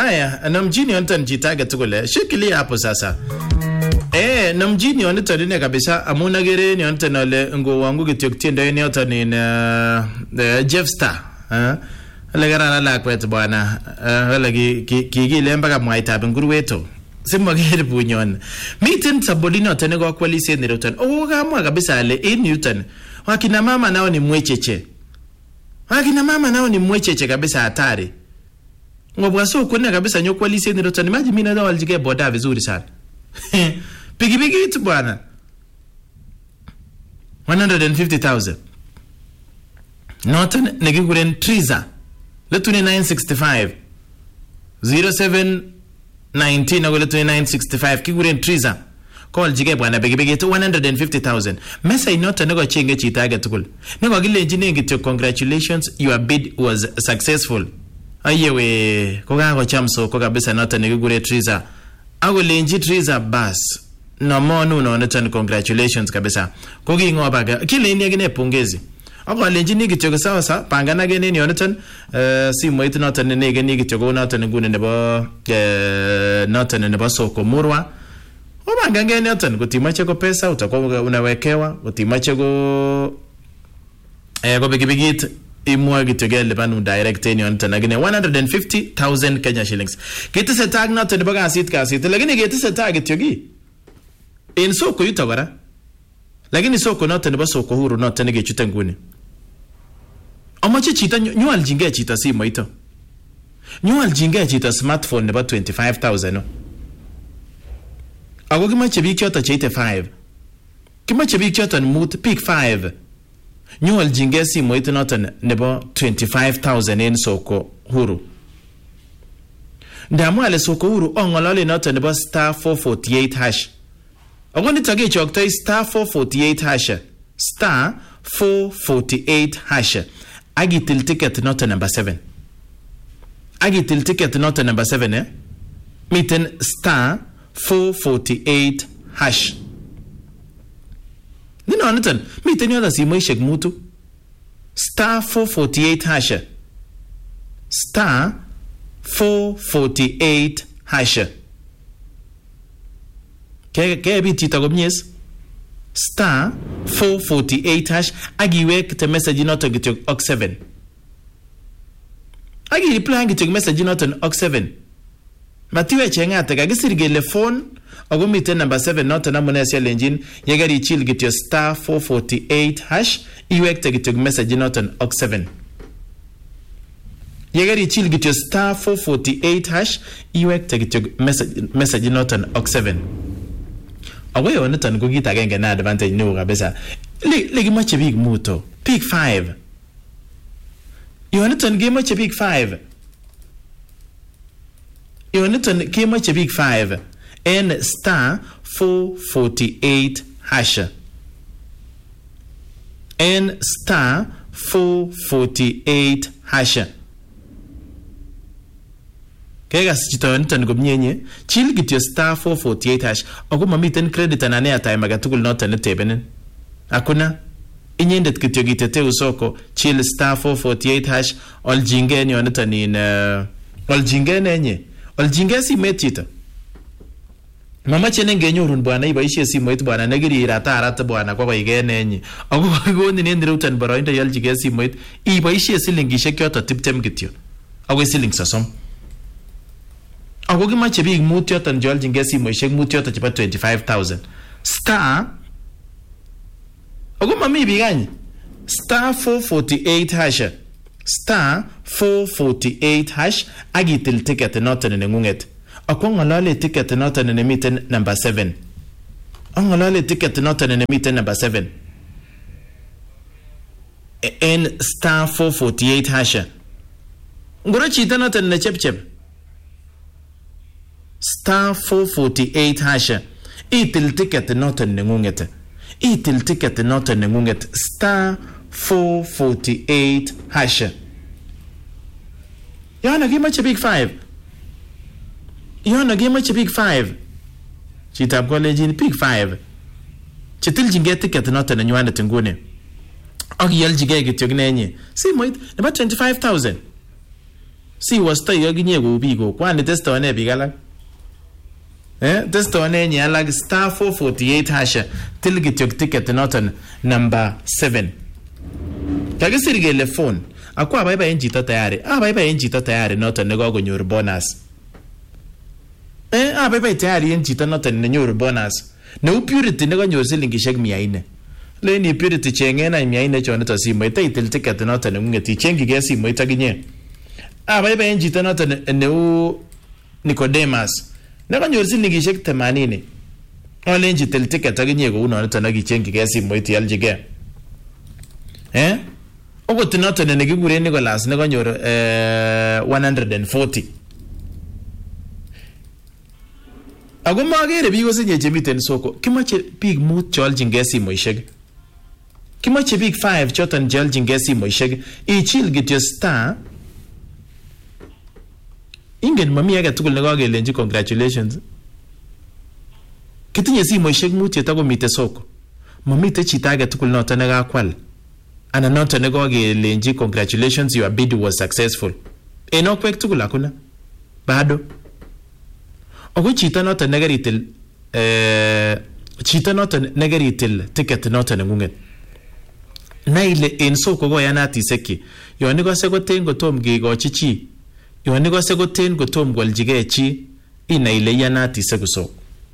Haya, namjini ontan jitaga tukule. Shikilia hapo sasa. Namjini onita dine kabisa. Amuna gere ni onta nale ngo wangu gitioktienda ni onta ni Jeff Star. Legara na la kwetu bwana. Kiki lemba mwaita benguru wetu. Sima gere bunyon. Meeting sabolino tene kwa kwalisi ni rotan. Kama kabisa ale Newton. Wakina mama nao ni mwecheche. Wakina mama nao ni mwecheche kabisa hatari. Ngobwaso kuna kabisa nyokwalisi ni rotan. Maji mimi na waljige boda vizuri sana. Pigi itu bwana. 150,000. Norton negiguren Triza. Letuni 965. 0719 na letuni 965 kiguren Triza. Call jige bwana pigi itu 150,000. Mesa inota nego chenge chitaga tukul. Nego gile engineering to congratulations, your bid was successful. Ayewe koga chamso koga kabisa nota negiguren Triza. Ago lenji Triza bas. No monu no netan congratulations kabisa. Kogi ngoba kile ni agene pongezi. Ago lenji ni gityo sawa sa pangana gene ni onetan si moite notan ne gene gityo notan ngune nebo notan nebo soko murwa. Obanga ngene notan kutimache ko pesa utakuwa unawekewa kutimache go bigit imwa gitogele banu direct ni on tanagine 150,000 Kenya shillings. Getise tag not the baga sit kasit lakini getise tag gitogi in soko yutagara lakini soko not ne basoko huru not ne gechute ngune amache chita nyual jinge chita simu ito nyual jinge chita smartphone ne ba 25,000 no ago kimache bikyota chite 5 kimache bikyota mut pick 5 nyual jingesi moite notan nebo 25,000 in soko huru. Ndamu ale soko huru ongolole notan nebo star 448 hash. Ogoni tage choktai star 448 hash. Star 448 hash. Agitil ticket notan number 7. Agitil ticket notan number 7 Miten star 448 hash. Nino anitan, miten yoda si moishek mutu. Star 448 hash. Star 448 hash. Kaya biti tagomnyes. Star 448 hash. Agiwek te message noto gityog ok 7. Agi reply gityog message noto ok 7. Matiwe chengate kagisirgele phone. Ago miten number 7 not na munesia lenjin yegari chill get your star 448 hash iwek te get your message not on ok 7 yegari chill get your star 448 hash iwek te get your message not on ok 7 awe onetan go gita genge na advantage no kabisa legi mache big muto pick 5 yonetan game mache big 5 yonetan game mache big 5 and star 448 hash. And star 448 hash. Kaya sichito nitan gomnyenye. Chill get your star 448 hash. Ogo mamiten credit anane atay magatukul nota netebenen. Akuna. Inyendet kityo gitete usoko. Chill star 448 hash. Oljingeni onita in oljingeni enye. Oljingeni si metita. Mama chene ngenyorun bwana ibaishe simoit bwana negiri irata bwana kwa igene enyi ago goni nendire utan boroindo yaljige simoit ibaishe silingishek yoto 20 kityo ago siling 30 ago gimache big mut yoto yaljige simoishek mut yoto chipa 25,000 star ago mami bigany star 448 hash star 448 hash agitil ticket noto nengunget akongolale ticket notan ne miten number 7 angolale ticket notan ne miten number 7 en star 448 hash ngoro chita notan ne chepchep star 448 hash itil ticket notan ne ngunget itil ticket notan ne ngunget star 448 hash yana gimache big 5 Yona game big 5. Chitab college big 5. Chitil jinge ticket not na nywana tengune. Og yel jige gityognenye. See moit about 25,000. Si wastoi akinye kou biko kwani testone biik alak. Testone nyi alak star 448 hash til kityo ticket noton number 7. Kakisir kele phone. Ako abaibaen chito tayari. Abaibaen chito tayari noton nekakonyor bonus. Abaibai tayari en chito noton nenyoru bonus. Neu Purity nekanyor silingishek 400. Leni Purity chengena 400 chonito simoit itil ticket noton nengunget ichengige simoit akinye. Abaibaen chito noton neu Nicodemus nekanyor silingishek 80. Olenji til ticket akinye kou noniton akichengige simoit ialchige. Okot noton nekikuren Nicholas nekanyor 140. Ako magere biik kosinye chemiten soko. Kimache biik 5 cheolchingei simoishek. Kimache biik 5 choton cheolchingei simoishek. Ichil kityo star. Ingen mami age tugul nekakelenji congratulations. Kitinye simoishek 5 chetakomite soko. Mamite chito age tugul noton nekakwal. Ana noton nekakelenji congratulations, your bid was successful. Enokwek tugul hakuna. Bado. Ako chito noton negeritil ticket noton nengunget. Na ile en soko koyanat iseki. Yon ikose koten kotom kekochi chi. Yon ikose koten kotom kwaljige chi. Ina ile yanat iseku soko.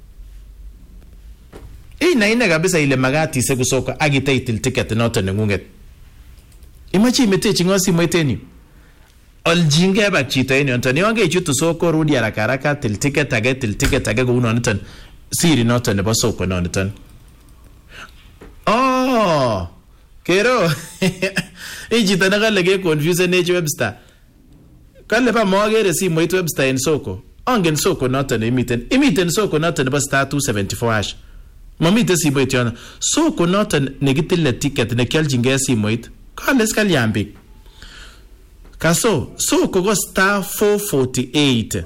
Ina ine kabisa ile magat iseku soko akitaitil ticket noton nengunget. Imachi imetechi ngo simoit en yu. Oljinge bak chito en yonton. Yon keichutu soko rudi haraka til ticket age kou noniton. Siri noton nebo soko noniton. Oh! Kero! Chito nakale ke confuse en Webster. Kale pa magere simoit Webster en soko. Ongen soko noton imiten soko noton nebo star 274 hash. Mamite simoit yon. Soko noton nekitile ticket nekialjinge simoit. Kale skalyambik. Kaso, soko ko star 448.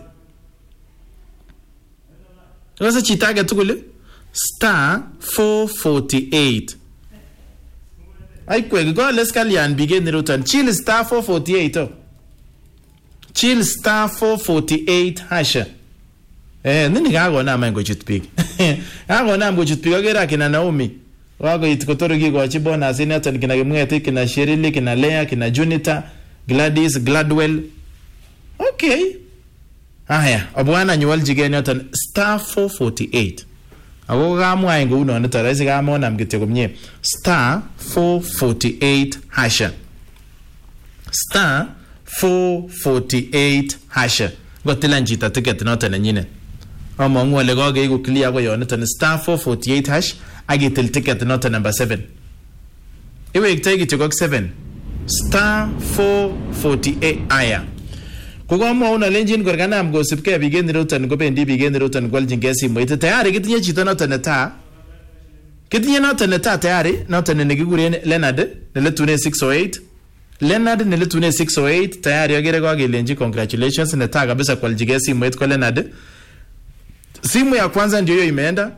Kasa chita age tugul star 448. Ay kwek kale skalyambik en rutan. Chill star 448. Chill star 448 hash. Nini kakonam ngochut biik. Kakonam ngochut biik akere kina Naomi. Wako itikotoro kikochi bonus inoton kina Kimng'eti, kina Sherili, kina Lea, kina Junita, Gladys, Gladwell. Okay. Haya, obwana nyuwaljige noton star 448. Ako kamwa ingo uno nito raisi kamona mkityo kumnye star 448 hasha. Star 448 hasha. Gotila njita ticket noton nyine. Omongu wale goge iku clear ko yoniton star 448 hash. Agitil ticket noton number 7. Iwe ikitegi chukok 7. Star 448 aya. Kukomwa una lenjin korkanam gosipke bigen rotan kobendi bigen rotan kwaljinge simoit. Tayari kitinye chito noton neta. Kitinye noton neta tayari noton nekikuren Leonard neletune 608. Leonard neletune 608 tayari agere kakelenji congratulations neta kabisa kwaljinge simoit kwa Leonard. Simu ya kwanza ndio hiyo imeenda.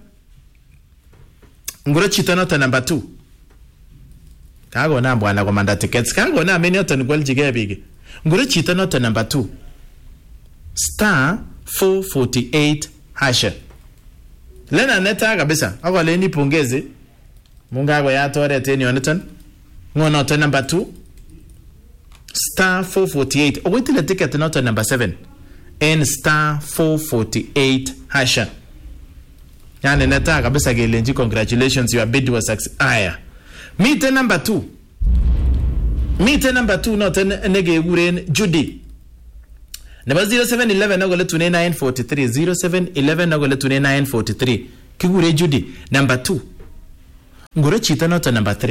Ngoro chito noton number 2. Kago na bwana komanda tickets. Kago na meni noton kwaljige bigi. Ngoro chito noton number 2. Star 448 hasha. Lena neta kabisa. Ako leni pongezi. Mungu ako ya tore teni yoniton. Ngo noton number 2. Star 448. Owetile ticket noton number 7. And star 448 hasha. Yani neta kabisa gelenji congratulations, your bid was success. Aya. Meet number 2. Meet number 2 noton negekuren Judy. Nebo 0711 nagole 2943 0711 nagole 2943 kikure Judy number 2. Ngoro chito noton number 3.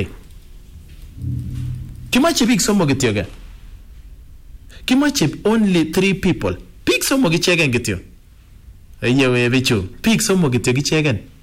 Kimache big somo kityoga. Kimache only 3 people. Big somo kichegen kityo. Eyewe bichu. Big somo kityo kichegen.